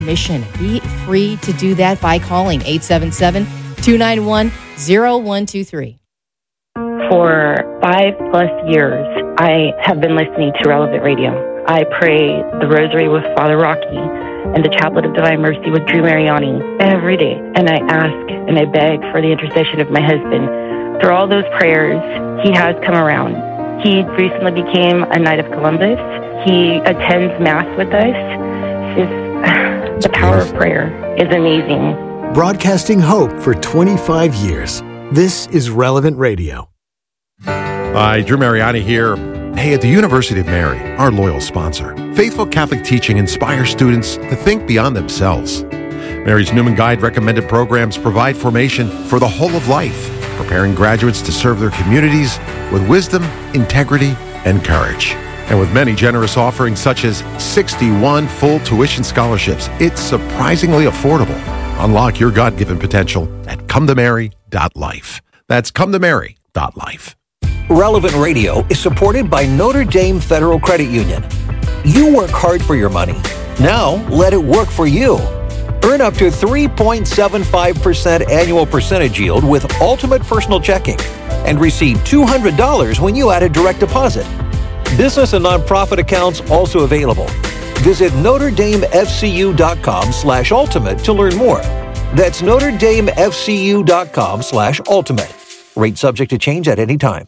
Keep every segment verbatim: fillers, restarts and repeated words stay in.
mission. Be free to do that by calling eight seven seven, two nine one, zero one two three. For five plus years, I have been listening to Relevant Radio. I pray the Rosary with Father Rocky and the Chaplet of Divine Mercy with Drew Mariani every day. And I ask and I beg for the intercession of my husband. Through all those prayers, he has come around. He recently became a Knight of Columbus. He attends Mass with us. It's, the power of prayer is amazing. Broadcasting hope for twenty-five years. This is Relevant Radio. Hi, Drew Mariani here. Hey, at the University of Mary, our loyal sponsor, faithful Catholic teaching inspires students to think beyond themselves. Mary's Newman Guide recommended programs provide formation for the whole of life, preparing graduates to serve their communities with wisdom, integrity, and courage. And with many generous offerings such as sixty-one full tuition scholarships, it's surprisingly affordable. Unlock your God-given potential at come to mary dot life. That's come to mary dot life. Relevant Radio is supported by Notre Dame Federal Credit Union. You work hard for your money. Now, let it work for you. Earn up to three point seven five percent annual percentage yield with Ultimate Personal Checking and receive two hundred dollars when you add a direct deposit. Business and nonprofit accounts also available. Visit Notre Dame F C U dot com slash ultimate to learn more. That's Notre Dame F C U dot com slash ultimate. Rate subject to change at any time.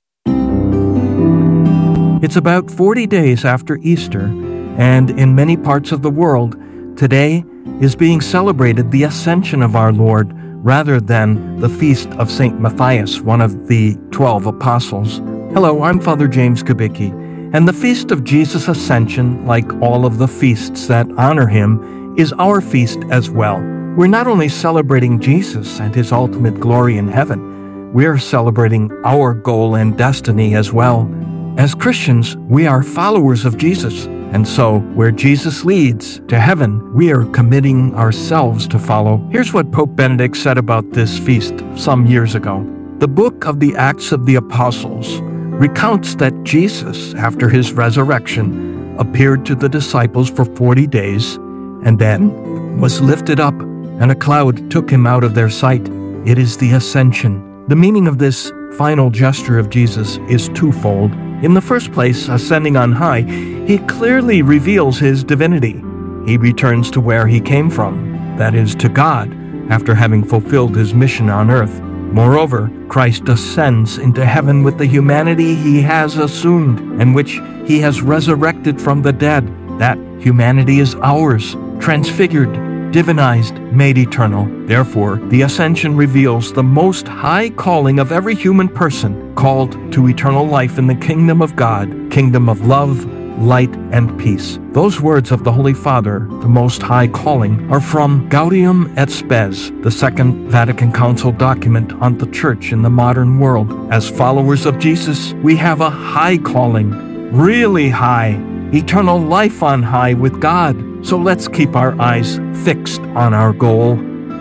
It's about forty days after Easter, and in many parts of the world, today is being celebrated the Ascension of our Lord rather than the feast of Saint Matthias, one of the twelve apostles. Hello, I'm Father James Kubicki, and the Feast of Jesus' Ascension, like all of the feasts that honor him, is our feast as well. We're not only celebrating Jesus and his ultimate glory in heaven, we're celebrating our goal and destiny as well. As Christians, we are followers of Jesus, and so where Jesus leads to heaven, we are committing ourselves to follow. Here's what Pope Benedict said about this feast some years ago. The book of the Acts of the Apostles recounts that Jesus, after his resurrection, appeared to the disciples for forty days, and then was lifted up, and a cloud took him out of their sight. It is the Ascension. The meaning of this final gesture of Jesus is twofold. In the first place, ascending on high, he clearly reveals his divinity. He returns to where he came from, that is, to God, after having fulfilled his mission on earth. Moreover, Christ ascends into heaven with the humanity he has assumed and which he has resurrected from the dead. That humanity is ours, transfigured, divinized, made eternal. Therefore, the Ascension reveals the most high calling of every human person, called to eternal life in the kingdom of God, kingdom of love, light, and peace. Those words of the Holy Father, the most high calling, are from Gaudium et Spes, the Second Vatican Council document on the Church in the modern world. As followers of Jesus, we have a high calling, really high, eternal life on high with God. So let's keep our eyes fixed on our goal.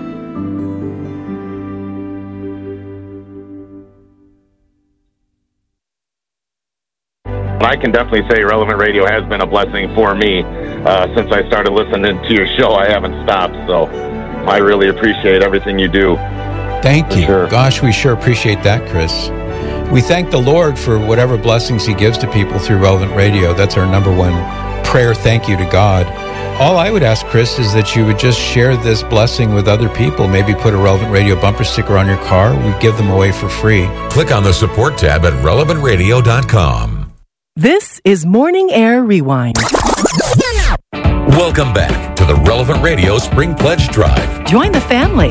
I can definitely say Relevant Radio has been a blessing for me. Uh, since I started listening to your show, I haven't stopped, so I really appreciate everything you do. Thank you. Sure. Gosh, we sure appreciate that, Chris. We thank the Lord for whatever blessings he gives to people through Relevant Radio. That's our number one prayer thank you to God. All I would ask, Chris, is that you would just share this blessing with other people. Maybe put a Relevant Radio bumper sticker on your car. We give them away for free. Click on the support tab at relevant radio dot com. This is Morning Air Rewind. Welcome back to the Relevant Radio Spring Pledge Drive. Join the family.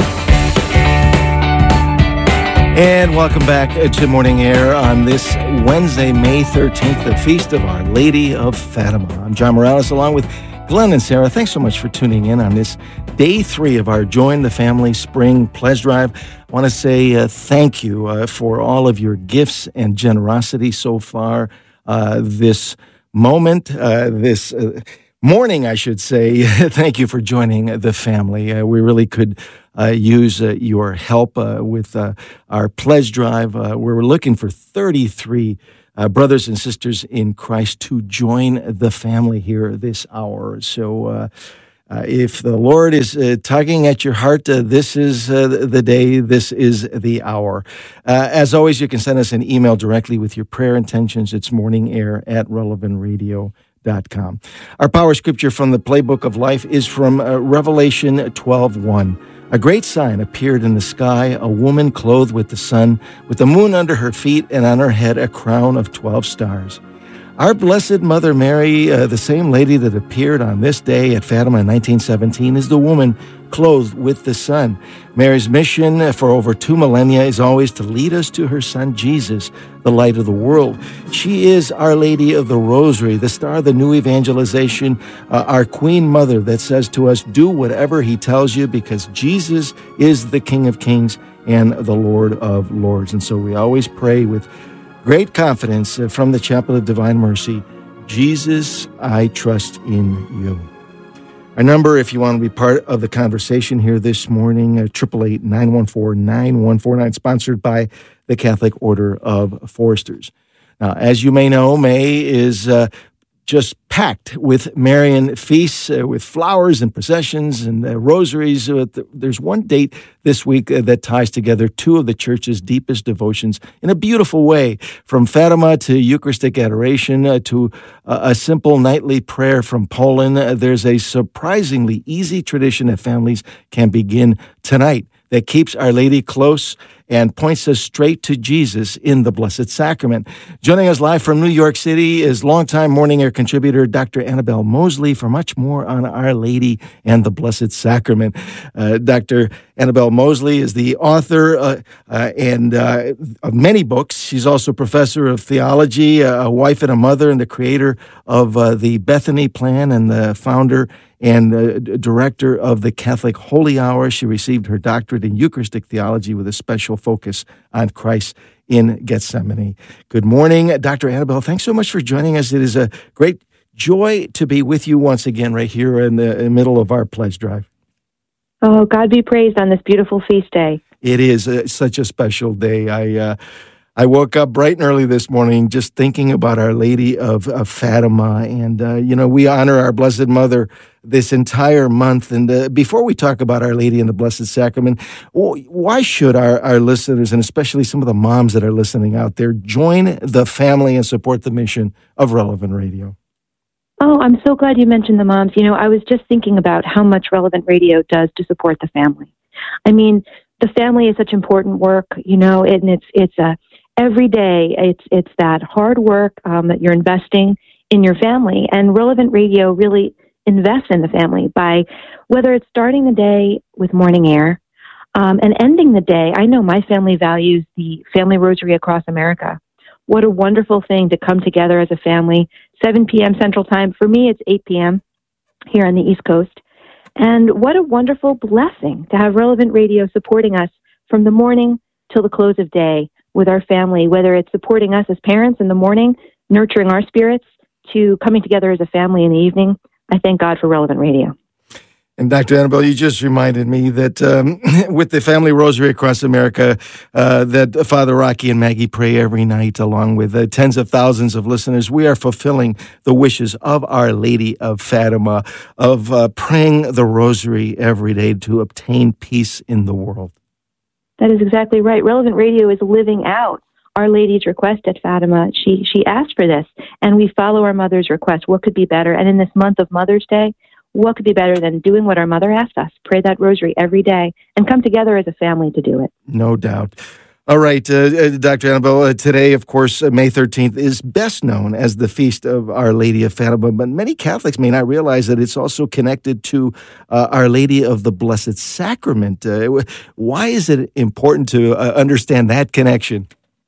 And welcome back to Morning Air on this Wednesday, May thirteenth, the Feast of Our Lady of Fatima. I'm John Morales, along with Glenn and Sarah. Thanks so much for tuning in on this day three of our Join the Family Spring Pledge Drive. I want to say uh, thank you uh, for all of your gifts and generosity so far. Uh, this moment, uh, this uh, morning, I should say. Thank you for joining the family. Uh, we really could uh, use uh, your help uh, with uh, our pledge drive. Uh, we're looking for thirty-three uh, brothers and sisters in Christ to join the family here this hour. So uh, Uh, if the Lord is uh, tugging at your heart, uh, this is uh, the day, this is the hour. Uh, as always, you can send us an email directly with your prayer intentions. It's morningair at relevant radio dot com. Our power scripture from the Playbook of Life is from uh, Revelation twelve one. A great sign appeared in the sky, a woman clothed with the sun, with the moon under her feet, and on her head a crown of twelve stars. Our Blessed Mother Mary, uh, the same lady that appeared on this day at Fatima in nineteen seventeen, is the woman clothed with the sun. Mary's mission for over two millennia is always to lead us to her son Jesus, the light of the world. She is Our Lady of the Rosary, the star of the new evangelization, uh, our Queen Mother that says to us, do whatever he tells you because Jesus is the King of Kings and the Lord of Lords. And so we always pray with great confidence uh, from the Chaplet of Divine Mercy, Jesus, I trust in you. Our number, if you want to be part of the conversation here this morning, eight eight eight, nine one four, nine one four nine, sponsored by the Catholic Order of Foresters. Now, as you may know, May is uh, just packed with Marian feasts, uh, with flowers and processions and uh, rosaries. Uh, th- there's one date this week uh, that ties together two of the Church's deepest devotions in a beautiful way, from Fatima to Eucharistic adoration uh, to uh, a simple nightly prayer from Poland. Uh, there's a surprisingly easy tradition that families can begin tonight that keeps Our Lady close and points us straight to Jesus in the Blessed Sacrament. Joining us live from New York City is longtime Morning Air contributor Doctor Annabelle Moseley for much more on Our Lady and the Blessed Sacrament. Uh, Doctor Annabelle Moseley is the author uh, uh, and uh, of many books. She's also professor of theology, a wife and a mother, and the creator of uh, the Bethany Plan and the founder and uh, director of the Catholic Holy Hour. She received her doctorate in Eucharistic theology with a special focus on Christ in Gethsemane. Good morning, Doctor Annabelle. Thanks so much for joining us. It is a great joy to be with you once again right here in the, in the middle of our pledge drive. Oh, God be praised on this beautiful feast day. It is uh, such a special day. I uh, I woke up bright and early this morning just thinking about Our Lady of, of Fatima. And, uh, you know, we honor our Blessed Mother this entire month. And uh, before we talk about Our Lady and the Blessed Sacrament, why should our, our listeners, and especially some of the moms that are listening out there, join the family and support the mission of Relevant Radio? Oh, I'm so glad you mentioned the moms. You know, I was just thinking about how much Relevant Radio does to support the family. I mean, the family is such important work, you know, and it's it's a every day. It's it's that hard work um, that you're investing in your family, and Relevant Radio really invests in the family by whether it's starting the day with Morning Air um, and ending the day. I know my family values the Family Rosary Across America. What a wonderful thing to come together as a family, seven p.m. Central Time. For me, it's eight p.m. here on the East Coast. And what a wonderful blessing to have Relevant Radio supporting us from the morning till the close of day with our family, whether it's supporting us as parents in the morning, nurturing our spirits, to coming together as a family in the evening. I thank God for Relevant Radio. And Doctor Annabelle, you just reminded me that um, with the Family Rosary Across America, uh, that Father Rocky and Maggie pray every night, along with uh, tens of thousands of listeners. We are fulfilling the wishes of Our Lady of Fatima, of uh, praying the Rosary every day to obtain peace in the world. That is exactly right. Relevant Radio is living out Our Lady's request at Fatima. She she asked for this, and we follow our mother's request. What could be better? And in this month of Mother's Day, what could be better than doing what our mother asked us? Pray that rosary every day and come together as a family to do it. No doubt. All right, uh, Doctor Annabelle, uh, today, of course, uh, May thirteenth is best known as the Feast of Our Lady of Fatima, but many Catholics may not realize that it's also connected to uh, Our Lady of the Blessed Sacrament. Uh, why is it important to uh, understand that connection?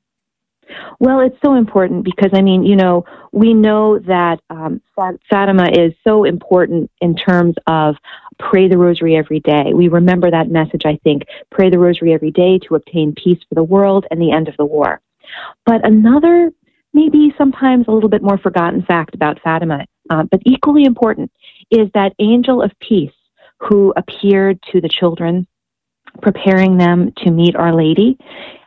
Well, it's so important because, I mean, you know, we know that um, Fatima is so important in terms of pray the rosary every day. We remember that message, I think, pray the rosary every day to obtain peace for the world and the end of the war. But another, maybe sometimes a little bit more forgotten fact about Fatima, uh, but equally important, is that angel of peace who appeared to the children, preparing them to meet Our Lady.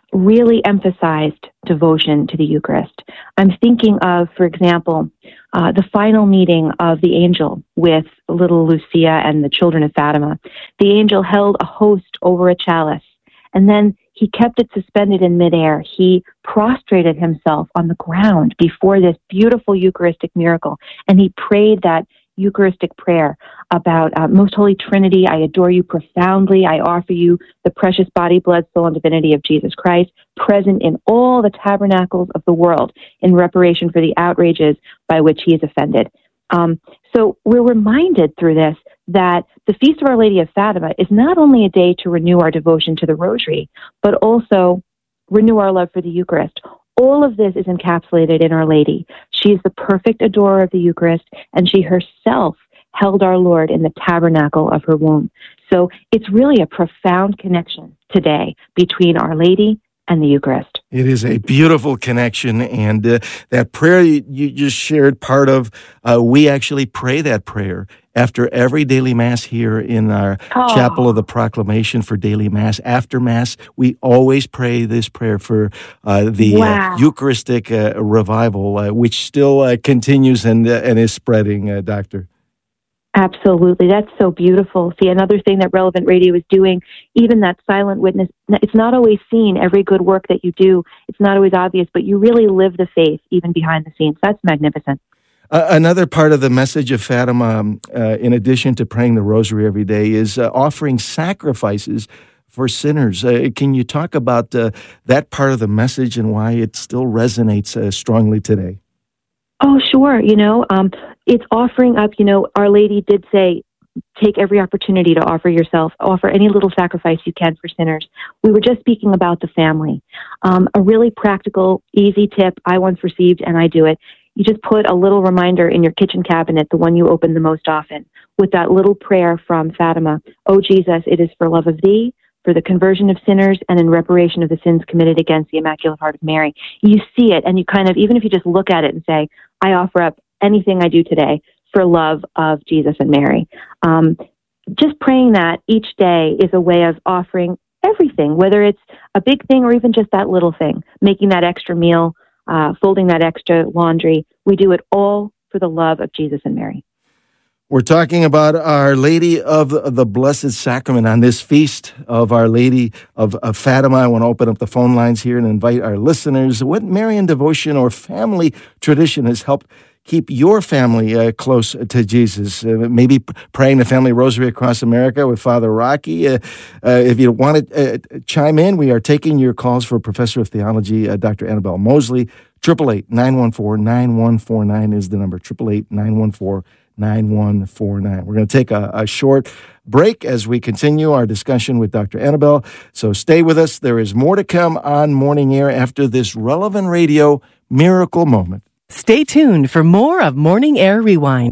really emphasized devotion to the Eucharist. I'm thinking of, for example, uh, the final meeting of the angel with little Lucia and the children of Fatima. The angel held a host over a chalice, and then he kept it suspended in midair. He prostrated himself on the ground before this beautiful Eucharistic miracle, and he prayed that Eucharistic prayer about uh, Most Holy Trinity, I adore you profoundly. I offer you the precious body, blood, soul, and divinity of Jesus Christ, present in all the tabernacles of the world in reparation for the outrages by which he is offended. Um, so we're reminded through this that the Feast of Our Lady of Fatima is not only a day to renew our devotion to the Rosary, but also renew our love for the Eucharist. All of this is encapsulated in Our Lady. She is the perfect adorer of the Eucharist, and she herself held our Lord in the tabernacle of her womb. So it's really a profound connection today between Our Lady and the Eucharist. It is a beautiful connection, and uh, that prayer you, you just shared part of, uh, we actually pray that prayer after every daily Mass here in our oh. Chapel of the Proclamation for daily Mass. After Mass, we always pray this prayer for uh, the wow. uh, Eucharistic uh, revival, uh, which still uh, continues and, uh, and is spreading, uh, Doctor. Absolutely. That's so beautiful. See, another thing that Relevant Radio is doing, even that silent witness, it's not always seen, every good work that you do. It's not always obvious, but you really live the faith even behind the scenes. That's magnificent. Uh, another part of the message of Fatima, um, uh, in addition to praying the Rosary every day, is uh, offering sacrifices for sinners. Uh, can you talk about uh, that part of the message and why it still resonates uh, strongly today? Oh, sure. You know, um, it's offering up, you know, Our Lady did say, take every opportunity to offer yourself, offer any little sacrifice you can for sinners. We were just speaking about the family. Um, a really practical, easy tip I once received, and I do it. You just put a little reminder in your kitchen cabinet, the one you open the most often, with that little prayer from Fatima. Oh, Jesus, it is for love of thee, for the conversion of sinners, and in reparation of the sins committed against the Immaculate Heart of Mary. You see it, and you kind of, even if you just look at it and say, I offer up anything I do today for love of Jesus and Mary. Um, just praying that each day is a way of offering everything, whether it's a big thing or even just that little thing, making that extra meal, uh, folding that extra laundry. We do it all for the love of Jesus and Mary. We're talking about Our Lady of the Blessed Sacrament on this feast of Our Lady of, of Fatima. I want to open up the phone lines here and invite our listeners. What Marian devotion or family tradition has helped keep your family uh, close to Jesus? Uh, maybe praying the family rosary across America with Father Rocky. Uh, uh, if you want to uh, chime in, we are taking your calls for Professor of Theology, uh, Doctor Annabelle Mosley. eight eight eight, nine one four, nine one four nine is the number. eight eight eight, nine one four, nine one four nine. We're going to take a, a short break as we continue our discussion with Doctor Annabelle. So stay with us. There is more to come on Morning Air after this Relevant Radio miracle moment. Stay tuned for more of Morning Air Rewind.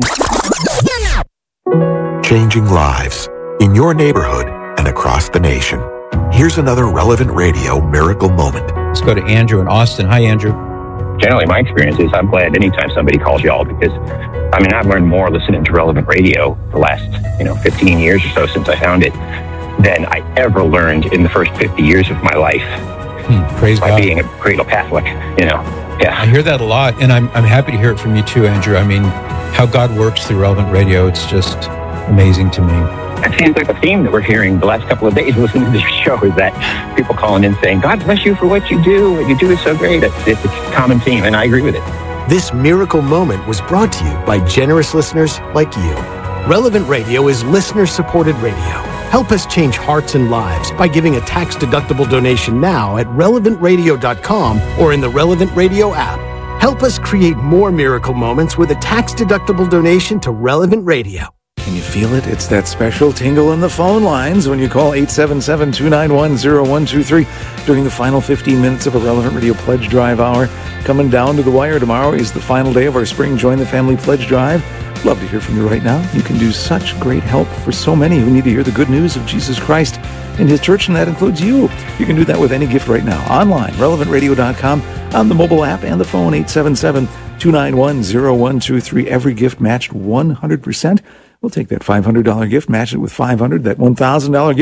Changing lives in your neighborhood and across the nation. Here's another Relevant Radio miracle moment. Let's go to Andrew in Austin. Hi, Andrew. Generally, my experience is I'm glad anytime somebody calls y'all because, I mean, I've learned more listening to Relevant Radio the last, you know, fifteen years or so since I found it than I ever learned in the first fifty years of my life. Hmm, praise by God. being a cradle Catholic, you know. Yeah. I hear that a lot, and I'm I'm happy to hear it from you too, Andrew. I mean, how God works through Relevant Radio, it's just amazing to me. It seems like the theme that we're hearing the last couple of days listening to this show is that people calling in saying, God bless you for what you do. What you do is so great. It's, it's a common theme, and I agree with it. This miracle moment was brought to you by generous listeners like you. Relevant Radio is listener-supported radio. Help us change hearts and lives by giving a tax-deductible donation now at relevant radio dot com or in the Relevant Radio app. Help us create more miracle moments with a tax-deductible donation to Relevant Radio. Can you feel it? It's that special tingle in the phone lines when you call eight seven seven, two nine one, zero one two three during the final fifteen minutes of a Relevant Radio Pledge Drive hour. Coming down to the wire tomorrow is the final day of our Spring Join the Family Pledge Drive. Love to hear from you right now. You can do such great help for so many who need to hear the good news of Jesus Christ and His church, and that includes you. You can do that with any gift right now. Online, relevant radio dot com, on the mobile app and the phone, eight seven seven, two nine one, zero one two three. Every gift matched one hundred percent. We'll take that five hundred dollars gift, match it with five hundred dollars. That one thousand dollars gift,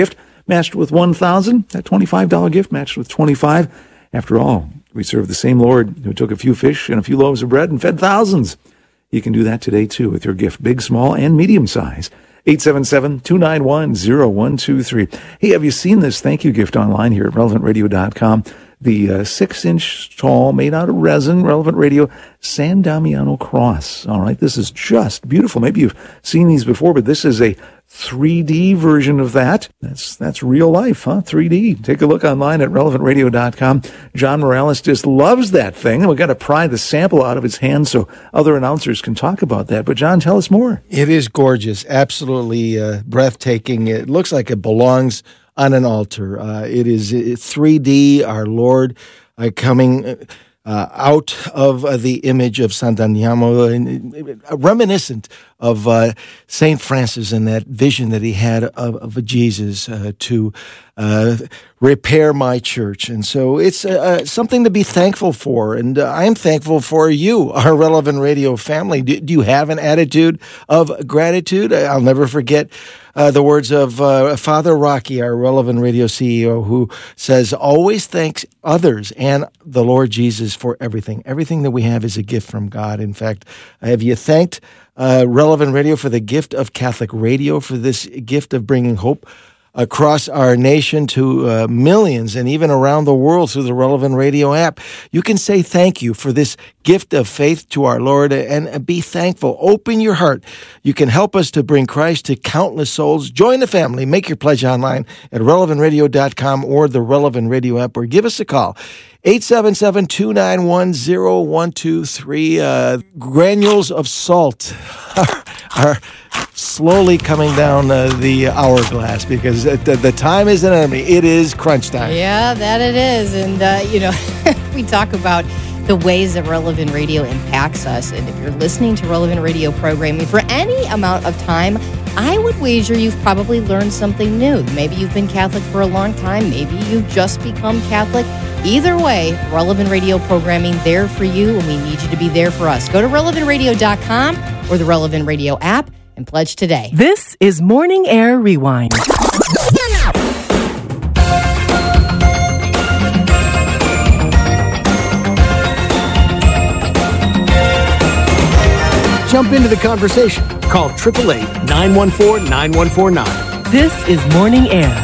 matched with one thousand. That twenty-five dollars gift matched with twenty-five dollars. After all, we serve the same Lord who took a few fish and a few loaves of bread and fed thousands. You can do that today, too, with your gift, big, small, and medium size. eight seven seven, two nine one, zero one two three. Hey, have you seen this thank you gift online here at relevant radio dot com? The uh, six-inch tall, made out of resin, Relevant Radio San Damiano cross. All right, this is just beautiful. Maybe you've seen these before, but this is a three D version of that. That's that's real life, huh? three D. Take a look online at relevant radio dot com. John Morales just loves that thing, and we've got to pry the sample out of his hand so other announcers can talk about that. But, John, tell us more. It is gorgeous, absolutely uh, breathtaking. It looks like it belongs on an altar. Uh, it is it's three D, our Lord uh, coming uh, out of uh, the image of San Damiano, and, uh, reminiscent of uh, Saint Francis and that vision that he had of, of Jesus uh, to uh, repair my church. And so it's uh, something to be thankful for. And uh, I'm thankful for you, our Relevant Radio family. Do, do you have an attitude of gratitude? I'll never forget Uh, the words of uh, Father Rocky, our Relevant Radio C E O, who says, always thanks others and the Lord Jesus for everything. Everything that we have is a gift from God. In fact, have you thanked uh, Relevant Radio for the gift of Catholic radio, for this gift of bringing hope across our nation to uh, millions and even around the world through the Relevant Radio app? You can say thank you for this gift of faith to our Lord and be thankful. Open your heart. You can help us to bring Christ to countless souls. Join the family. Make your pledge online at relevant radio dot com or the Relevant Radio app, or give us a call. eight seven seven, two nine one, zero one two three. Uh, granules of salt are, are slowly coming down uh, the hourglass because the, the time is an enemy. It is crunch time. Yeah, that it is. And, uh, you know, we talk about the ways that Relevant Radio impacts us. And if you're listening to Relevant Radio programming for any amount of time, I would wager you've probably learned something new. Maybe you've been Catholic for a long time. Maybe you've just become Catholic. Either way, Relevant Radio programming there for you, and we need you to be there for us. Go to relevant radio dot com or the Relevant Radio app and pledge today. This is Morning Air Rewind. Jump into the conversation. Call eight eight eight, nine one four, nine one four nine. This is Morning Air.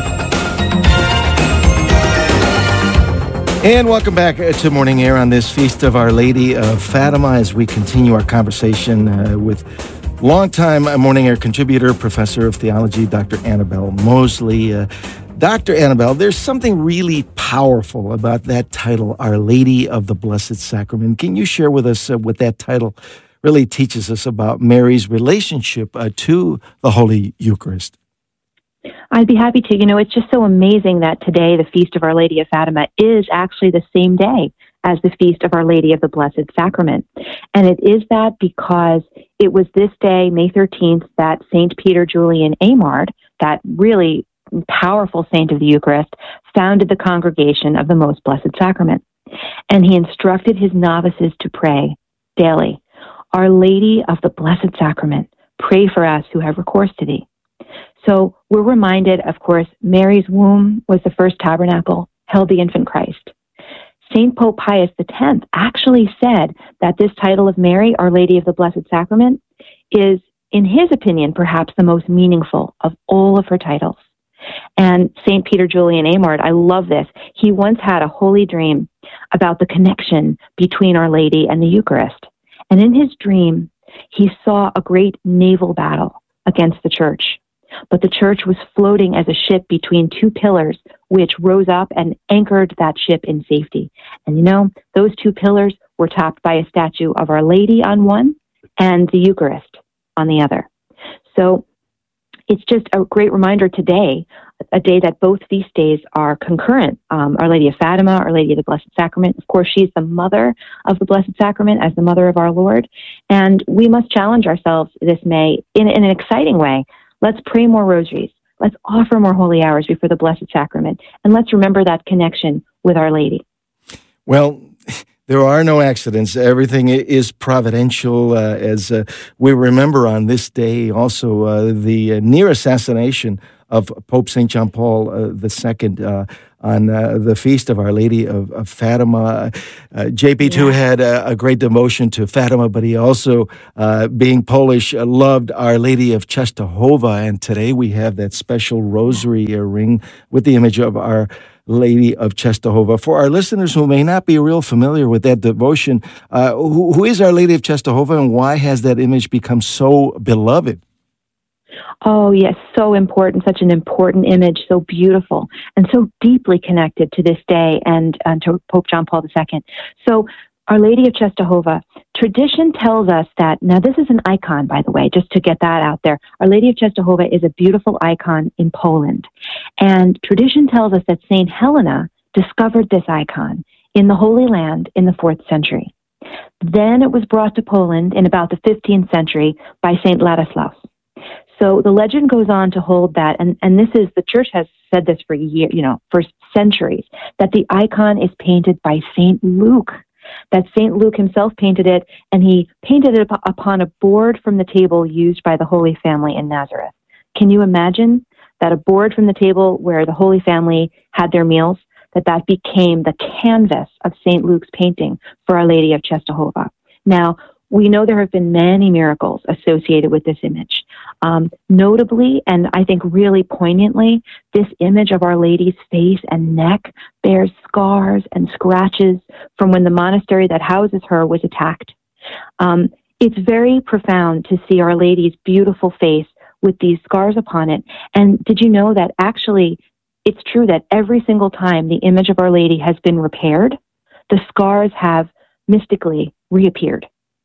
And welcome back to Morning Air on this Feast of Our Lady of Fatima as we continue our conversation uh, with longtime Morning Air contributor, professor of theology, Doctor Annabelle Mosley. Uh, Doctor Annabelle, there's something really powerful about that title, Our Lady of the Blessed Sacrament. Can you share with us uh, what that title really teaches us about Mary's relationship uh, to the Holy Eucharist? I'd be happy to. You know, it's just so amazing that today the Feast of Our Lady of Fatima is actually the same day as the Feast of Our Lady of the Blessed Sacrament. And it is that because it was this day, May thirteenth, that Saint Peter Julian Amard, that really powerful saint of the Eucharist, founded the Congregation of the Most Blessed Sacrament. And he instructed his novices to pray daily, Our Lady of the Blessed Sacrament, pray for us who have recourse to thee. So we're reminded, of course, Mary's womb was the first tabernacle, held the infant Christ. Saint Pope Pius X actually said that this title of Mary, Our Lady of the Blessed Sacrament, is, in his opinion, perhaps the most meaningful of all of her titles. And Saint Peter Julian Amard, I love this. He once had a holy dream about the connection between Our Lady and the Eucharist. And in his dream, he saw a great naval battle against the church. But the church was floating as a ship between two pillars, which rose up and anchored that ship in safety. And you know, those two pillars were topped by a statue of Our Lady on one and the Eucharist on the other. So it's just a great reminder today, a day that both feast days are concurrent. Um, Our Lady of Fatima, Our Lady of the Blessed Sacrament. Of course, she's the mother of the Blessed Sacrament as the mother of our Lord. And we must challenge ourselves this May in, in an exciting way. Let's pray more rosaries. Let's offer more holy hours before the Blessed Sacrament. And let's remember that connection with Our Lady. Well, there are no accidents. Everything is providential. Uh, as uh, we remember on this day also uh, the uh, near assassination of Pope Saint John Paul uh, the Second uh, on uh, the feast of Our Lady of, of Fatima. Uh, J P too yeah. had a, a great devotion to Fatima, but he also, uh, being Polish, uh, loved Our Lady of Czestochowa. And today we have that special rosary uh, ring with the image of Our Lady of Czestochowa. For our listeners who may not be real familiar with that devotion, uh, who, who is Our Lady of Czestochowa, and why has that image become so beloved? Oh, yes, so important, such an important image, so beautiful, and so deeply connected to this day and, and to Pope John Paul the Second. So, Our Lady of Czestochowa, tradition tells us that, now this is an icon, by the way, just to get that out there. Our Lady of Czestochowa is a beautiful icon in Poland. And tradition tells us that Saint Helena discovered this icon in the Holy Land in the fourth century. Then it was brought to Poland in about the fifteenth century by Saint Ladislaus. So the legend goes on to hold that, and, and this is, the church has said this for years, you know, for centuries, that the icon is painted by Saint Luke, that Saint Luke himself painted it, and he painted it up upon a board from the table used by the Holy Family in Nazareth. Can you imagine that a board from the table where the Holy Family had their meals, that that became the canvas of Saint Luke's painting for Our Lady of Czestochowa? Now, we know there have been many miracles associated with this image. Um, notably, and I think really poignantly, this image of Our Lady's face and neck bears scars and scratches from when the monastery that houses her was attacked. Um, it's very profound to see Our Lady's beautiful face with these scars upon it. And did you know that actually it's true that every single time the image of Our Lady has been repaired, the scars have mystically reappeared.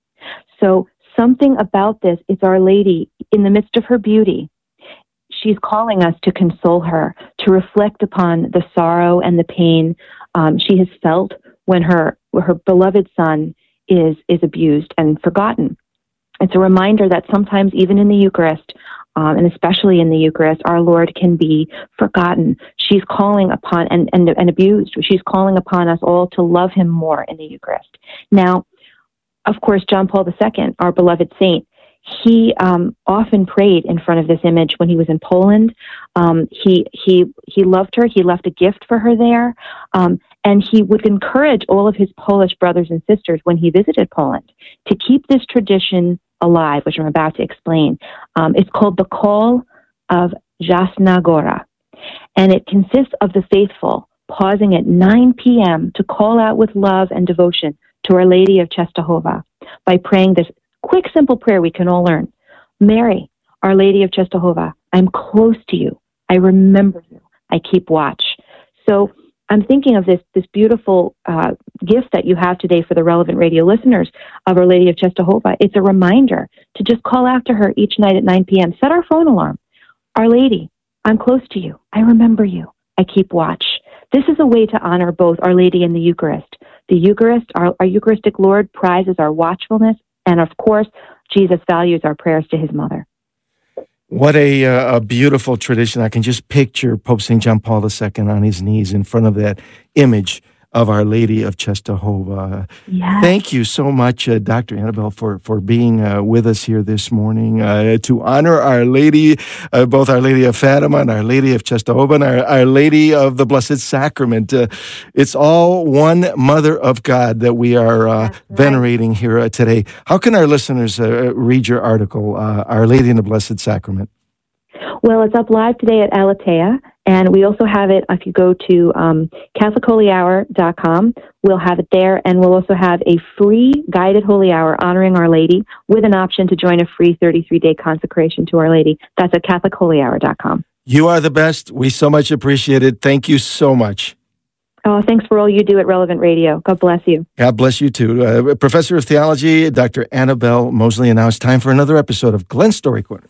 So something about this, it's Our Lady in the midst of her beauty. She's calling us to console her, to reflect upon the sorrow and the pain um, she has felt when her her beloved son is is abused and forgotten. It's a reminder that sometimes even in the Eucharist, um, and especially in the Eucharist, our Lord can be forgotten. She's calling upon, and, and, and abused, she's calling upon us all to love him more in the Eucharist. Now, of course, John Paul the Second, our beloved saint, he um, often prayed in front of this image when he was in Poland. Um, he he he loved her. He left a gift for her there, um, and he would encourage all of his Polish brothers and sisters when he visited Poland to keep this tradition alive, which I'm about to explain. Um, it's called the Call of Jasna Gora, and it consists of the faithful pausing at nine p.m. to call out with love and devotion to Our Lady of Czestochowa by praying this quick, simple prayer we can all learn. Mary, Our Lady of Czestochowa, I'm close to you. I remember you. I keep watch. So I'm thinking of this this beautiful uh, gift that you have today for the Relevant Radio listeners of Our Lady of Czestochowa. It's a reminder to just call out to her each night at nine p.m. Set our phone alarm. Our Lady, I'm close to you. I remember you. I keep watch. This is a way to honor both Our Lady and the Eucharist. The Eucharist, our, our Eucharistic Lord, prizes our watchfulness, and of course, Jesus values our prayers to his mother. What a, uh, a beautiful tradition. I can just picture Pope Saint John Paul the Second on his knees in front of that image of Our Lady of Czestochowa. Yes. Thank you so much, uh, Doctor Annabelle, for, for being uh, with us here this morning uh, to honor Our Lady, uh, both Our Lady of Fatima and Our Lady of Czestochowa and Our, Our Lady of the Blessed Sacrament. Uh, it's all one Mother of God that we are uh, right. venerating here uh, today. How can our listeners uh, read your article, uh, Our Lady in the Blessed Sacrament? Well, it's up live today at Aleteia, and we also have it, if you go to um, Catholic Holy Hour dot com, we'll have it there, and we'll also have a free guided Holy Hour honoring Our Lady with an option to join a free thirty-three day consecration to Our Lady. That's at Catholic Holy Hour dot com. You are the best. We so much appreciate it. Thank you so much. Oh, thanks for all you do at Relevant Radio. God bless you. God bless you, too. Uh, Professor of Theology, Doctor Annabelle Moseley, and now it's time for another episode of Glenn's Story Corner.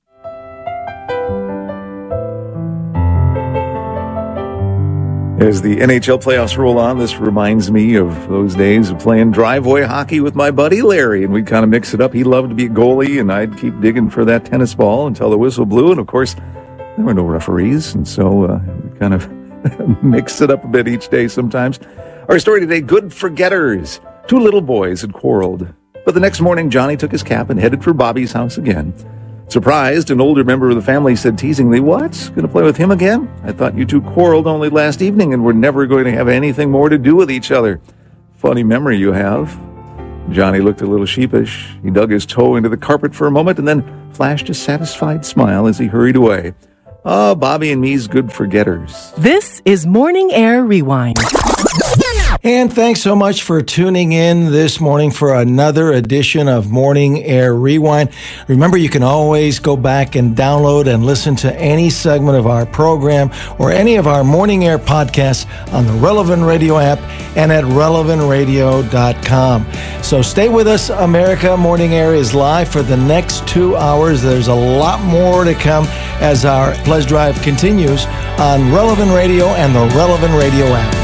As the N H L playoffs roll on, this reminds me of those days of playing driveway hockey with my buddy Larry, and we'd kind of mix it up. He loved to be a goalie, and I'd keep digging for that tennis ball until the whistle blew, and of course, there were no referees, and so uh, we kind of mix it up a bit each day sometimes. Our story today, good forgetters. Two little boys had quarreled, but the next morning, Johnny took his cap and headed for Bobby's house again. Surprised, an older member of the family said teasingly, "What? Going to play with him again? I thought you two quarreled only last evening and were never going to have anything more to do with each other. Funny memory you have." Johnny looked a little sheepish. He dug his toe into the carpet for a moment and then flashed a satisfied smile as he hurried away. Oh, Bobby and me's good forgetters. This is Morning Air Rewind. And thanks so much for tuning in this morning for another edition of Morning Air Rewind. Remember, you can always go back and download and listen to any segment of our program or any of our Morning Air podcasts on the Relevant Radio app and at relevant radio dot com. So stay with us, America. Morning Air is live for the next two hours. There's a lot more to come as our Pledge Drive continues on Relevant Radio and the Relevant Radio app.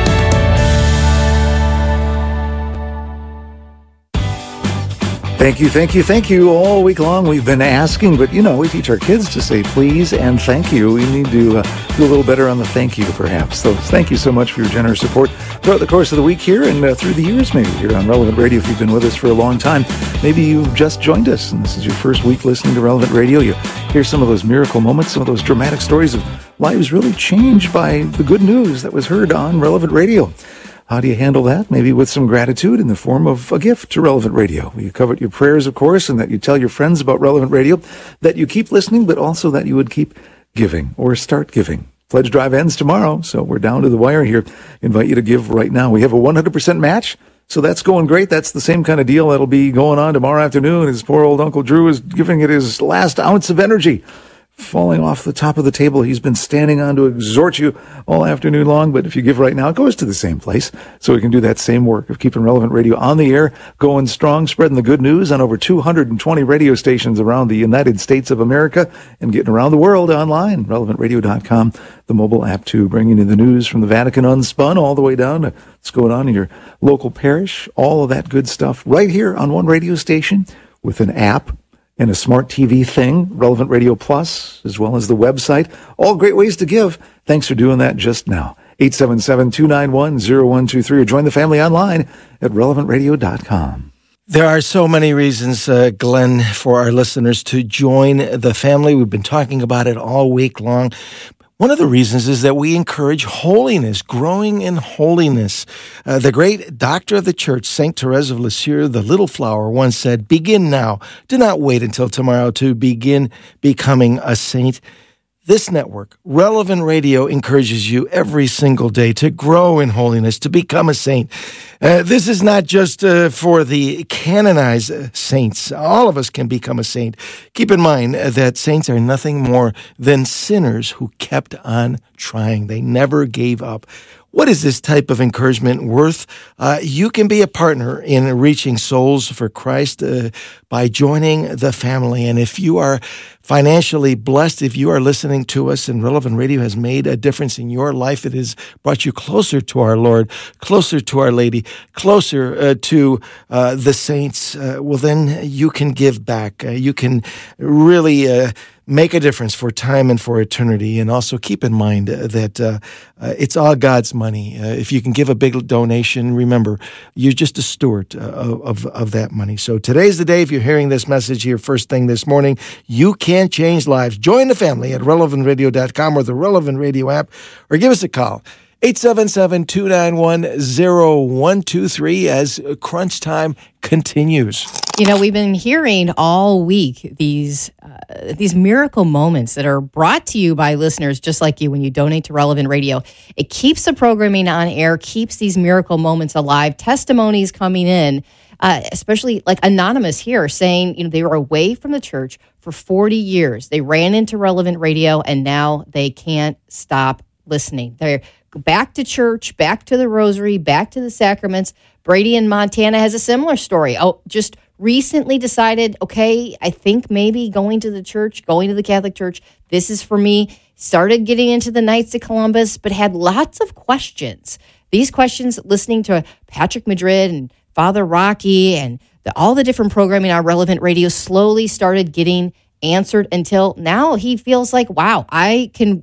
Thank you, thank you, thank you. All week long we've been asking, but you know, we teach our kids to say please and thank you. We need to uh, do a little better on the thank you, perhaps. So thank you so much for your generous support throughout the course of the week here and uh, through the years maybe here on Relevant Radio. If you've been with us for a long time, maybe you've just joined us and this is your first week listening to Relevant Radio. You hear some of those miracle moments, some of those dramatic stories of lives really changed by the good news that was heard on Relevant Radio. How do you handle that? Maybe with some gratitude in the form of a gift to Relevant Radio. You covet your prayers, of course, and that you tell your friends about Relevant Radio, that you keep listening, but also that you would keep giving or start giving. Pledge Drive ends tomorrow, so we're down to the wire here. Invite you to give right now. We have a one hundred percent match, so that's going great. That's the same kind of deal that'll be going on tomorrow afternoon. His poor old Uncle Drew is giving it his last ounce of energy, falling off the top of the table he's been standing on to exhort you all afternoon long. But if you give right now, it goes to the same place. So we can do that same work of keeping Relevant Radio on the air, going strong, spreading the good news on over two hundred twenty radio stations around the United States of America and getting around the world online, relevant radio dot com, the mobile app too, bringing you the news from the Vatican unspun all the way down to what's going on in your local parish, all of that good stuff right here on one radio station with an app and a smart T V thing, Relevant Radio Plus, as well as the website. All great ways to give. Thanks for doing that just now. eight seven seven, two nine one, zero one two three or join the family online at relevant radio dot com. There are so many reasons, uh, Glenn, for our listeners to join the family. We've been talking about it all week long. One of the reasons is that we encourage holiness, growing in holiness. Uh, the great doctor of the church, Saint Therese of Lisieux, the Little Flower, once said, "Begin now. Do not wait until tomorrow to begin becoming a saint." This network, Relevant Radio, encourages you every single day to grow in holiness, to become a saint. Uh, this is not just uh, for the canonized saints. All of us can become a saint. Keep in mind that saints are nothing more than sinners who kept on trying. They never gave up. What is this type of encouragement worth? Uh, you can be a partner in reaching souls for Christ uh, by joining the family. And if you are financially blessed, if you are listening to us and Relevant Radio has made a difference in your life, it has brought you closer to our Lord, closer to Our Lady, closer uh, to uh, the saints, uh, well, then you can give back. Uh, you can really uh, make a difference for time and for eternity. And also keep in mind that uh, uh, it's all God's money. Uh, if you can give a big donation, remember, you're just a steward uh, of, of that money. So today's the day. If you're hearing this message here first thing this morning, you can change lives. Join the family at relevant radio dot com or the Relevant Radio app, or give us a call. eight seven seven, two nine one, zero one two three as crunch time continues. You know, we've been hearing all week these uh, these miracle moments that are brought to you by listeners just like you when you donate to Relevant Radio. It keeps the programming on air, keeps these miracle moments alive, testimonies coming in, uh, especially like Anonymous here saying, you know, they were away from the church for forty years. They ran into Relevant Radio and now they can't stop listening. They're back to church, back to the rosary, back to the sacraments. Brady in Montana has a similar story. Oh, just recently decided, okay, I think maybe going to the church, going to the Catholic Church, this is for me. Started getting into the Knights of Columbus, but had lots of questions. These questions, listening to Patrick Madrid and Father Rocky and the, all the different programming on Relevant Radio, slowly started getting answered until now he feels like, wow, I can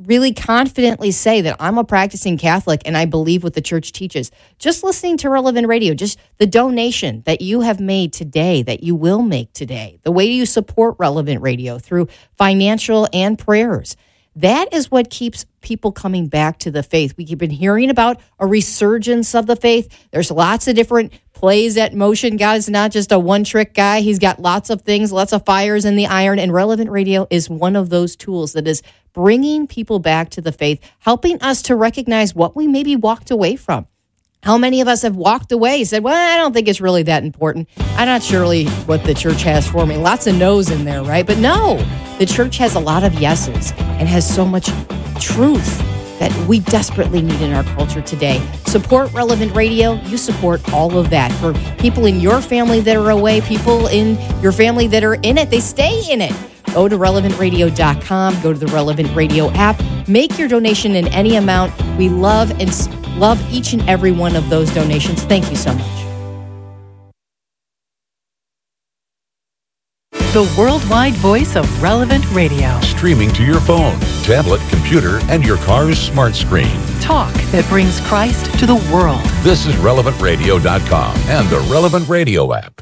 really confidently say that I'm a practicing Catholic and I believe what the church teaches. Just listening to Relevant Radio, just the donation that you have made today, that you will make today, the way you support Relevant Radio through financial and prayers, that is what keeps people coming back to the faith. We've been hearing about a resurgence of the faith. There's lots of different plays at motion. God's not just a one-trick guy. He's got lots of things, lots of fires in the iron, and Relevant Radio is one of those tools that is bringing people back to the faith, helping us to recognize what we maybe walked away from. How many of us have walked away, said, well, I don't think it's really that important. I'm not sure really what the church has for me. Lots of no's in there, right? But no, the church has a lot of yeses and has so much truth that we desperately need in our culture today. Support Relevant Radio. You support all of that. For people in your family that are away, people in your family that are in it, they stay in it. Go to relevant radio dot com. Go to the Relevant Radio app. Make your donation in any amount. We love and love each and every one of those donations. Thank you so much. The worldwide voice of Relevant Radio. Streaming to your phone, tablet, computer, and your car's smart screen. Talk that brings Christ to the world. This is relevant radio dot com and the Relevant Radio app.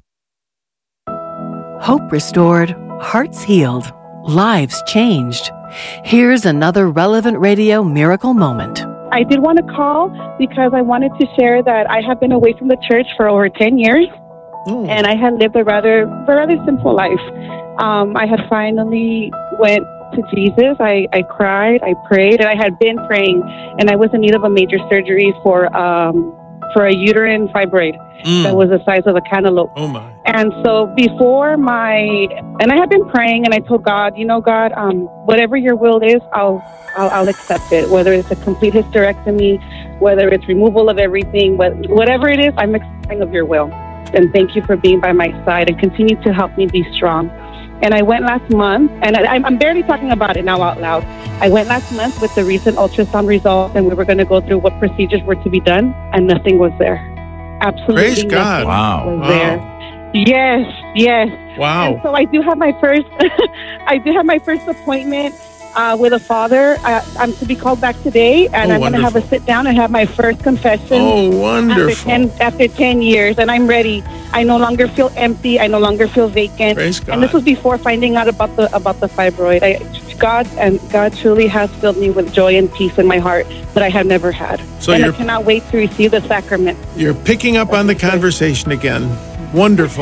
Hope restored, hearts healed, lives changed. Here's another Relevant Radio miracle moment. I did want to call because I wanted to share that I have been away from the church for over ten years. Mm. And I had lived a rather, a rather simple life. Um, I had finally went to Jesus. I, I cried, I prayed, and I had been praying, and I was in need of a major surgery for um, for a uterine fibroid mm. that was the size of a cantaloupe. Oh my! And so before my, and I had been praying, and I told God, you know, God, um, whatever Your will is, I'll, I'll I'll accept it. Whether it's a complete hysterectomy, whether it's removal of everything, whatever it is, I'm accepting of Your will. And thank You for being by my side and continue to help me be strong. And I went last month, and I, I'm barely talking about it now out loud. I went last month with the recent ultrasound results, and we were going to go through what procedures were to be done, and nothing was there. Absolutely Praise nothing God. Wow. was wow. there. Yes, yes. Wow. And so I do have my first, I do have my first appointment uh, with a father. I, I'm to be called back today, and Oh, I'm going to have a sit down and have my first confession. Oh, wonderful. After ten, after ten years, and I'm ready. I no longer feel empty. I no longer feel vacant. Praise God. And this was before finding out about the about the fibroid. I, God and God truly has filled me with joy and peace in my heart that I have never had. So and I you're- cannot wait to receive the sacrament. You're picking up on the conversation again. Wonderful.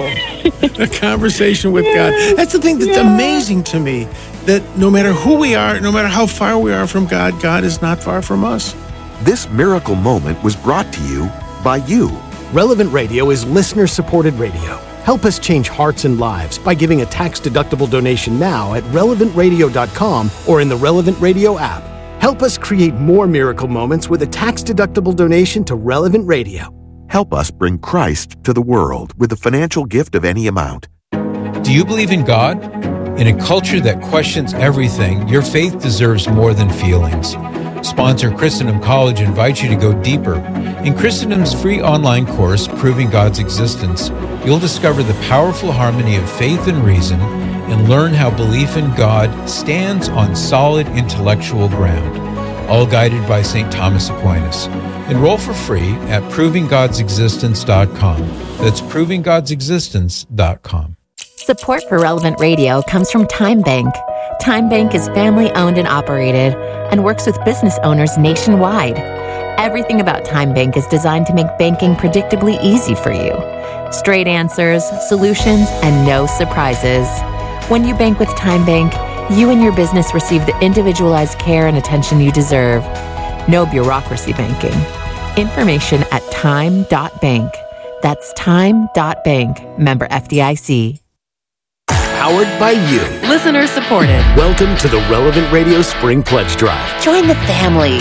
A conversation with God. That's the thing that's amazing to me, that no matter who we are, no matter how far we are from God, God is not far from us. This miracle moment was brought to you by you. Relevant Radio is listener-supported radio. Help us change hearts and lives by giving a tax-deductible donation now at relevant radio dot com or in the Relevant Radio app. Help us create more miracle moments with a tax-deductible donation to Relevant Radio. Help us bring Christ to the world with a financial gift of any amount. Do you believe in God? In a culture that questions everything, your faith deserves more than feelings. Sponsor Christendom College invites you to go deeper. In Christendom's free online course, Proving God's Existence, you'll discover the powerful harmony of faith and reason and learn how belief in God stands on solid intellectual ground, all guided by Saint Thomas Aquinas. Enroll for free at proving gods existence dot com. That's proving gods existence dot com. Support for Relevant Radio comes from Time Bank. Time Bank is family-owned and operated and works with business owners nationwide. Everything about Time Bank is designed to make banking predictably easy for you. Straight answers, solutions, and no surprises. When you bank with Time Bank, you and your business receive the individualized care and attention you deserve. No bureaucracy banking. Information at time dot bank. That's time dot bank. Member F D I C. Powered by you. Listener supported. Welcome to the Relevant Radio Spring Pledge Drive. Join the family.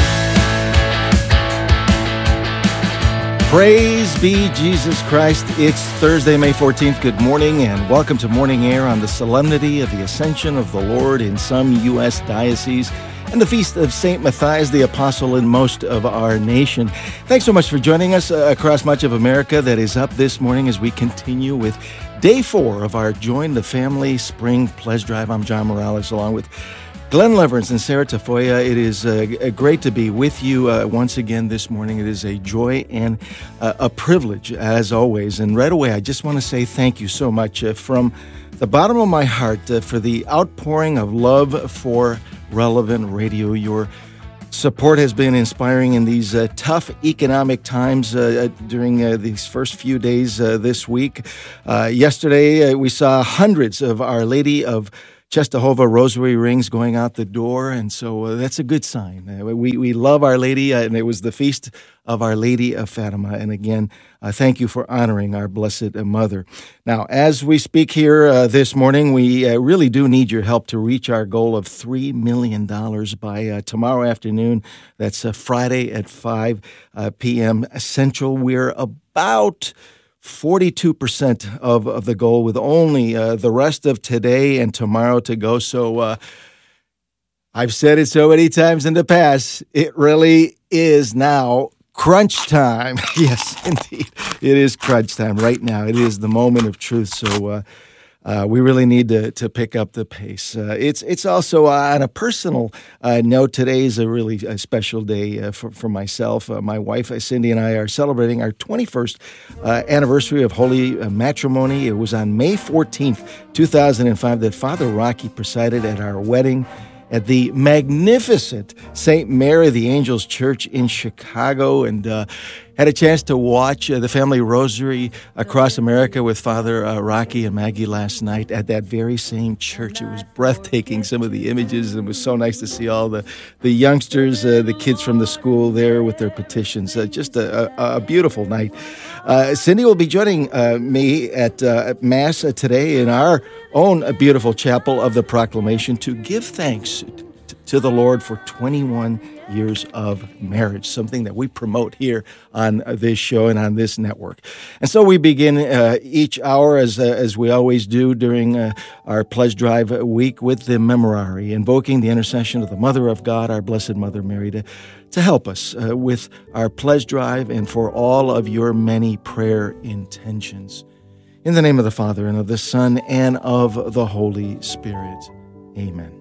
Praise be Jesus Christ. It's Thursday, May fourteenth. Good morning and welcome to Morning Air on the solemnity of the Ascension of the Lord in some U S dioceses and the feast of Saint Matthias the Apostle in most of our nation. Thanks so much for joining us uh, across much of America. That is up this morning as we continue with day four of our Join the Family Spring Pledge Drive. I'm John Morales along with Glenn Leverance and Sarah Tafoya, it is uh, great to be with you uh, once again this morning. It is a joy and uh, a privilege, as always. And right away, I just want to say thank you so much uh, from the bottom of my heart uh, for the outpouring of love for Relevant Radio. Your support has been inspiring in these uh, tough economic times uh, during uh, these first few days uh, this week. Uh, yesterday, uh, we saw hundreds of Our Lady of Czestochowa rosary rings going out the door, and so uh, that's a good sign. Uh, we we love Our Lady, uh, and it was the feast of Our Lady of Fatima. And again, uh, thank you for honoring our Blessed Mother. Now, as we speak here uh, this morning, we uh, really do need your help to reach our goal of three million dollars by uh, tomorrow afternoon. That's uh, Friday at five p.m. Central. We're about forty-two percent of, of the goal, with only uh, the rest of today and tomorrow to go. So uh, I've said it so many times in the past, it really is now crunch time. Yes, indeed. It is crunch time right now. It is the moment of truth. So uh, uh, we really need to, to pick up the pace. Uh, it's it's also uh, on a personal uh, note. Today is a really a special day uh, for, for myself. Uh, my wife, uh, Cindy, and I are celebrating our twenty-first uh, anniversary of Holy uh, Matrimony. It was on May fourteenth, two thousand five that Father Rocky presided at our wedding at the magnificent Saint Mary the Angels Church in Chicago, and uh, had a chance to watch uh, the family rosary across America with Father uh, Rocky and Maggie last night at that very same church. It was breathtaking, some of the images, and it was so nice to see all the, the youngsters, uh, the kids from the school there with their petitions. Uh, just a, a, a beautiful night. Uh, Cindy will be joining uh, me at, uh, at Mass uh, today in our own uh, beautiful chapel of the Proclamation to give thanks t- to the Lord for twenty-one years of marriage, something that we promote here on this show and on this network. And so we begin uh, each hour, as uh, as we always do during uh, our Pledge Drive week, with the Memorare, invoking the intercession of the Mother of God, our Blessed Mother Mary, to, to help us uh, with our Pledge Drive and for all of your many prayer intentions. In the name of the Father, and of the Son, and of the Holy Spirit. Amen.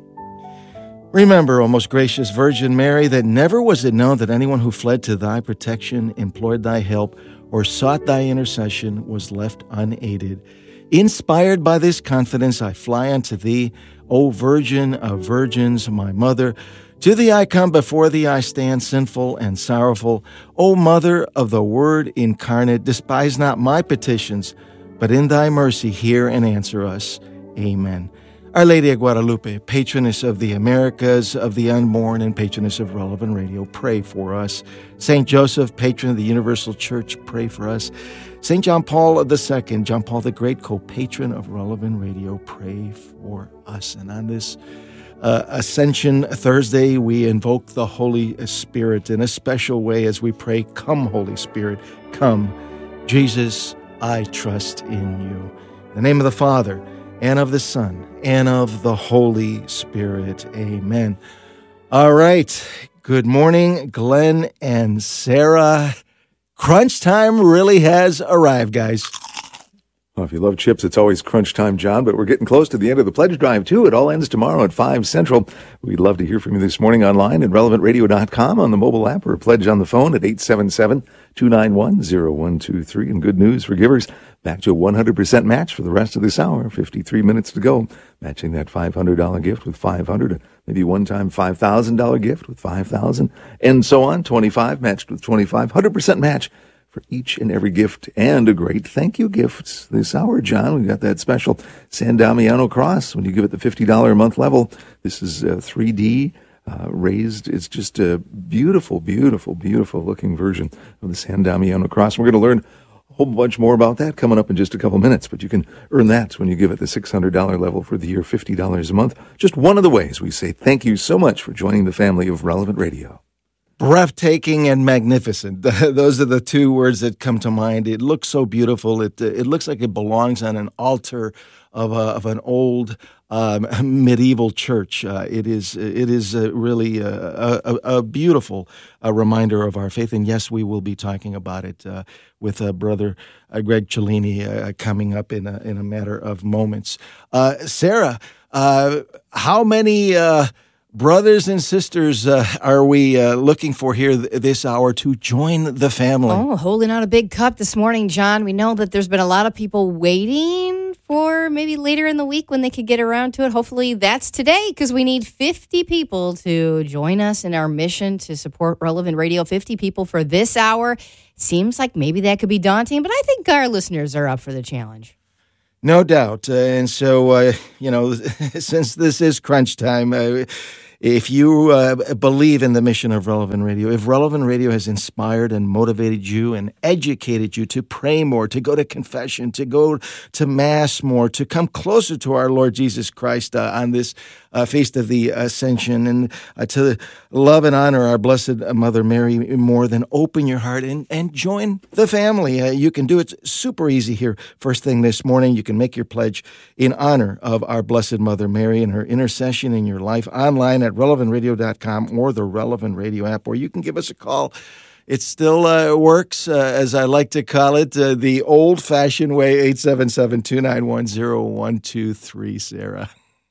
Remember, O most gracious Virgin Mary, that never was it known that anyone who fled to thy protection, implored thy help, or sought thy intercession was left unaided. Inspired by this confidence, I fly unto thee, O Virgin of Virgins, my Mother. To thee I come, before thee I stand, sinful and sorrowful. O Mother of the Word incarnate, despise not my petitions, but in thy mercy hear and answer us. Amen. Our Lady of Guadalupe, patroness of the Americas, of the unborn, and patroness of Relevant Radio, pray for us. Saint Joseph, patron of the Universal Church, pray for us. Saint John Paul the Second, John Paul the Great, co-patron of Relevant Radio, pray for us. And on this uh, Ascension Thursday, we invoke the Holy Spirit in a special way as we pray, "Come, Holy Spirit, come. Jesus, I trust in you." In the name of the Father, and of the Son, and of the Holy Spirit. Amen. All right. Good morning, Glenn and Sarah. Crunch time really has arrived, guys. Well, if you love chips, it's always crunch time, John, but we're getting close to the end of the Pledge Drive, too. It all ends tomorrow at five Central. We'd love to hear from you this morning online at relevant radio dot com, on the mobile app, or pledge on the phone at eight seven seven, two nine one, zero one two three. And good news for givers, back to a one hundred percent match for the rest of this hour. fifty-three minutes to go, matching that five hundred dollars gift with five hundred dollars, maybe one-time five thousand dollars gift with five thousand dollars, and so on. twenty-five matched with twenty-five, one hundred percent match for each and every gift, and a great thank you gift this hour, John. We got that special San Damiano cross when you give it the fifty dollars a month level. This is uh, three D uh, raised. It's just a beautiful, beautiful, beautiful looking version of the San Damiano cross. We're going to learn a whole bunch more about that coming up in just a couple minutes, but you can earn that when you give it the six hundred dollars level for the year, fifty dollars a month. Just one of the ways we say thank you so much for joining the family of Relevant Radio. Breathtaking and magnificent. Those are the two words that come to mind. It looks so beautiful. It it looks like it belongs on an altar of a, of an old um, medieval church. Uh, it is it is uh, really a, a, a beautiful uh, reminder of our faith. And yes, we will be talking about it uh, with uh, Brother uh, Greg Cellini uh, coming up in a, in a matter of moments. Uh, Sarah, uh, how many Uh, brothers and sisters uh, are we uh, looking for here th- this hour to join the family? Oh, holding out a big cup this morning, John. We know that there's been a lot of people waiting for maybe later in the week when they could get around to it. Hopefully that's today, because we need fifty people to join us in our mission to support Relevant Radio. fifty people for this hour. Seems like maybe that could be daunting, but I think our listeners are up for the challenge. No doubt. Uh, and so, uh, you know, since this is crunch time, uh, if you uh, believe in the mission of Relevant Radio, if Relevant Radio has inspired and motivated you and educated you to pray more, to go to confession, to go to Mass more, to come closer to our Lord Jesus Christ uh, on this uh, Feast of the Ascension, and uh, to love and honor our Blessed Mother Mary more, then open your heart and, and join the family. Uh, you can do it super easy here first thing this morning. You can make your pledge in honor of our Blessed Mother Mary and her intercession in your life online at relevant radio dot com or the Relevant Radio app, or you can give us a call. It still uh, works, uh, as I like to call it, uh, the old-fashioned way, eight seven seven, two nine one, zero one two three, Sarah.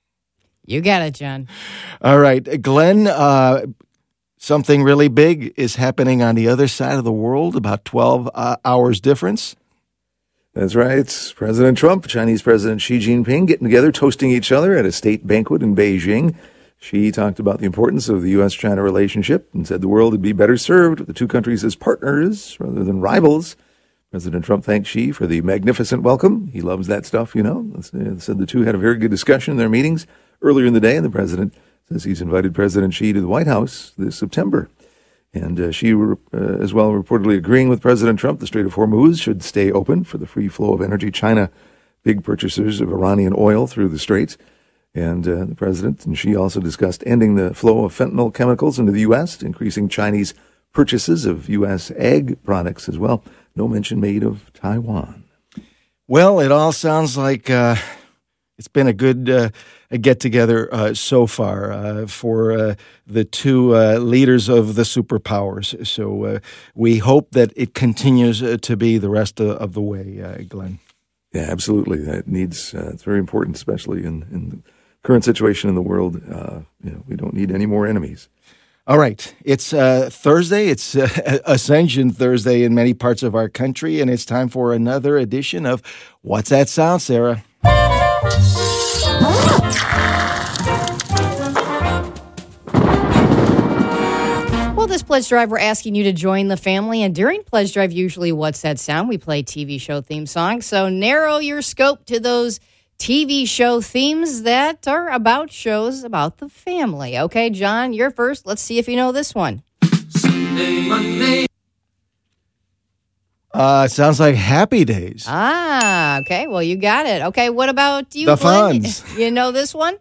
You got it, John. All right, Glenn, uh, something really big is happening on the other side of the world, about twelve uh, hours difference. That's right. It's President Trump, Chinese President Xi Jinping getting together, toasting each other at a state banquet in Beijing. Xi talked about the importance of the U S China relationship and said the world would be better served with the two countries as partners rather than rivals. President Trump thanked Xi for the magnificent welcome. He loves that stuff, you know. Said the two had a very good discussion in their meetings earlier in the day, and the president says he's invited President Xi to the White House this September. And uh, Xi uh, as well reportedly agreeing with President Trump the Strait of Hormuz should stay open for the free flow of energy. China, big purchasers of Iranian oil through the Straits. And uh, the president and Xi also discussed ending the flow of fentanyl chemicals into the U S, increasing Chinese purchases of U S ag products as well. No mention made of Taiwan. Well, it all sounds like uh, it's been a good uh, a get-together uh, so far uh, for uh, the two uh, leaders of the superpowers. So uh, we hope that it continues uh, to be the rest of, of the way, uh, Glenn. Yeah, absolutely. That needs, uh, it's very important, especially in, in the current situation in the world. Uh, you know, we don't need any more enemies. All right. It's uh, Thursday. It's uh, Ascension Thursday in many parts of our country, and it's time for another edition of What's That Sound, Sarah? Well, this Pledge Drive, we're asking you to join the family, and during Pledge Drive, usually What's That Sound? We play T V show theme songs, so narrow your scope to those T V show themes that are about shows about the family. Okay, John, you're first. Let's see if you know this one. Sunday, Monday. Uh, sounds like Happy Days. Ah, okay. Well, you got it. Okay, what about you, The Glenn? Fonz. You know this one?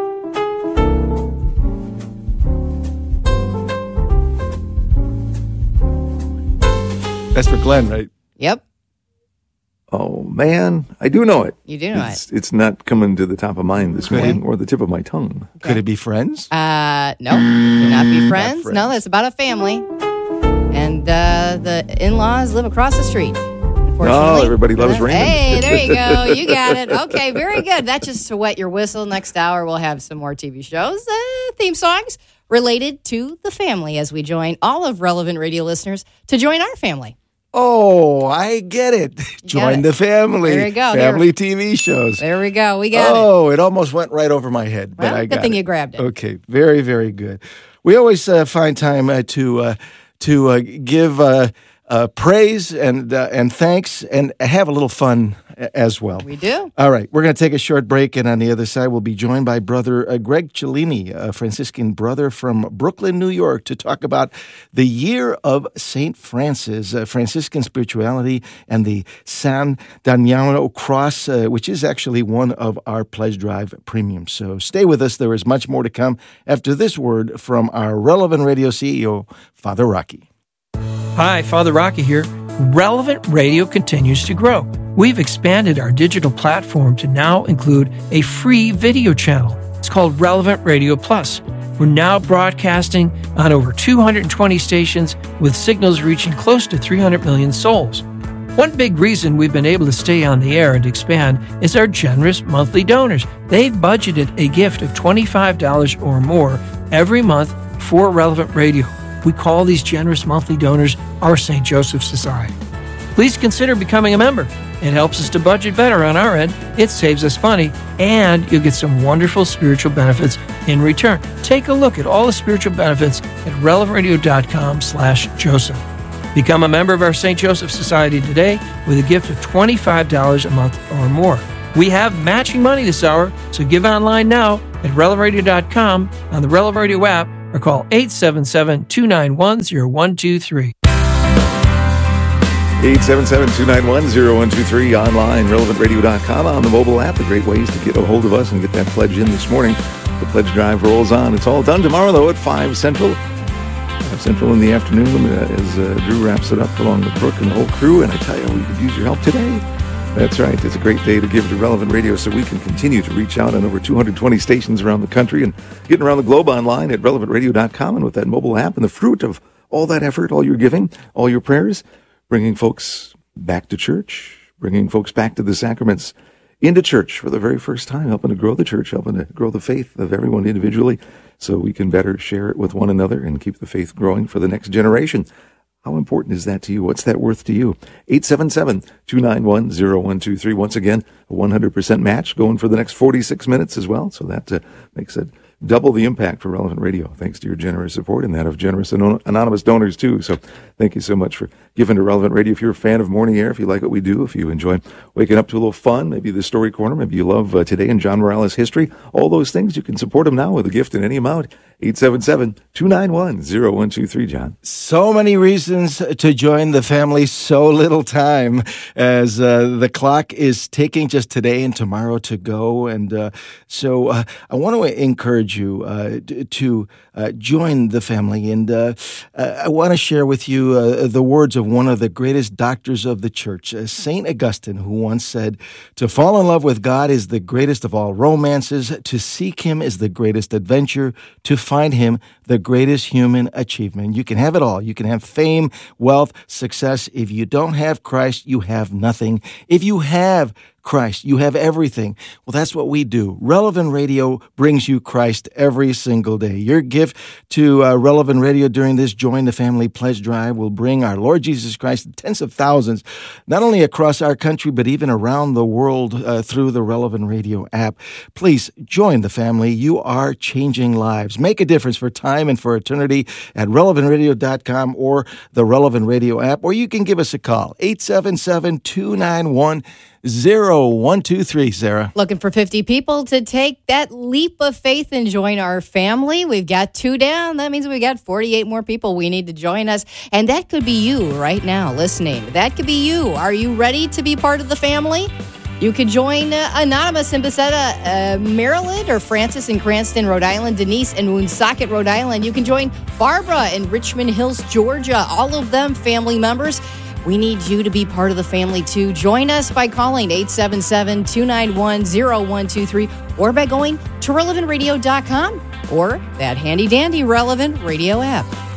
That's for Glenn, right? Yep. Oh, man. I do know it. You do know it's, it. It's not coming to the top of mind this Could morning it? or the tip of my tongue. Okay. Could it be Friends? Uh, no, could not be friends. friends. No, that's about a family. And uh, the in-laws live across the street. Oh, everybody loves Uh, Raymond. Hey, there you go. You got it. Okay, very good. That's just to wet your whistle. Next hour, we'll have some more T V shows, uh, theme songs related to the family as we join all of Relevant Radio listeners to join our family. Oh, I get it. Join it. the family. There you go. Family There- T V shows. There we go. We got it. Oh, it almost went right over my head, but Well, I good got thing it. you grabbed it. Okay, very, very good. We always uh, find time uh, to uh, to uh, give uh, uh, praise and uh, and thanks and have a little fun a- as well. We do. All right, we're going to take a short break, and on the other side, we'll be joined by Brother uh, Greg Cellini, a Franciscan brother from Brooklyn, New York, to talk about the year of Saint Francis, uh, Franciscan spirituality, and the San Damiano Cross, uh, which is actually one of our Pledge Drive premiums. So stay with us. There is much more to come after this word from our Relevant Radio C E O, Father Rocky. Hi, Father Rocky here. Relevant Radio continues to grow. We've expanded our digital platform to now include a free video channel. It's called Relevant Radio Plus. We're now broadcasting on over two hundred twenty stations with signals reaching close to three hundred million souls. One big reason we've been able to stay on the air and expand is our generous monthly donors. They've budgeted a gift of twenty-five dollars or more every month for Relevant Radio. We call these generous monthly donors our Saint Joseph Society. Please consider becoming a member. It helps us to budget better on our end, it saves us money, and you'll get some wonderful spiritual benefits in return. Take a look at all the spiritual benefits at relevantradio.com slash Joseph. Become a member of our Saint Joseph Society today with a gift of twenty-five dollars a month or more. We have matching money this hour, so give online now at relevant radio dot com, on the Relevant Radio app, or call eight seven seven, two nine one, zero one two three. eight seven seven, two nine one, zero one two three, online, relevant radio dot com, on the mobile app. The great ways to get a hold of us and get that pledge in this morning. The pledge drive rolls on. It's all done tomorrow, though, at five Central. five Central in the afternoon uh, as uh, Drew wraps it up along with Brooke and the whole crew. And I tell you, we could use your help today. That's right. It's a great day to give to Relevant Radio so we can continue to reach out on over two hundred twenty stations around the country and getting around the globe online at relevant radio dot com, and with that mobile app and the fruit of all that effort, all your giving, all your prayers, bringing folks back to church, bringing folks back to the sacraments, into church for the very first time, helping to grow the church, helping to grow the faith of everyone individually so we can better share it with one another and keep the faith growing for the next generation. How important is that to you? What's that worth to you? eight seven seven, two nine one, zero one two three. Once again, a one hundred percent match going for the next forty-six minutes as well. So that uh, makes it double the impact for Relevant Radio, thanks to your generous support and that of generous and anonymous donors, too. So thank you so much for giving to Relevant Radio. If you're a fan of Morning Air, if you like what we do, if you enjoy waking up to a little fun, maybe the Story Corner, maybe you love uh, Today in John Morales history, all those things, you can support them now with a gift in any amount. eight seven seven, two nine one, zero one two three, John. So many reasons to join the family, so little time as uh, the clock is ticking, just today and tomorrow to go. And uh, so uh, I want to encourage you uh, to uh, join the family. And uh, I want to share with you uh, the words of one of the greatest doctors of the church, uh, Saint Augustine, who once said, "To fall in love with God is the greatest of all romances. To seek him is the greatest adventure. To find him, the greatest human achievement." You can have it all. You can have fame, wealth, success. If you don't have Christ, you have nothing. If you have Christ, you have everything. Well, that's what we do. Relevant Radio brings you Christ every single day. Your gift to uh, Relevant Radio during this Join the Family Pledge Drive will bring our Lord Jesus Christ to tens of thousands, not only across our country, but even around the world uh, through the Relevant Radio app. Please join the family. You are changing lives. Make a difference for time and for eternity at relevant radio dot com or the Relevant Radio app, or you can give us a call, eight seven seven, two nine one, zero one two three, Sarah. Looking for fifty people to take that leap of faith and join our family. We've got two down. That means we got forty-eight more people we need to join us. And that could be you right now listening. That could be you. Are you ready to be part of the family? You could join uh, Anonymous in Bethesda, uh, Maryland, or Francis in Cranston, Rhode Island, Denise in Woonsocket, Rhode Island. You can join Barbara in Richmond Hills, Georgia. All of them family members. We need you to be part of the family, too. Join us by calling eight seven seven, two nine one, zero one two three or by going to relevant radio dot com or that handy-dandy Relevant Radio app.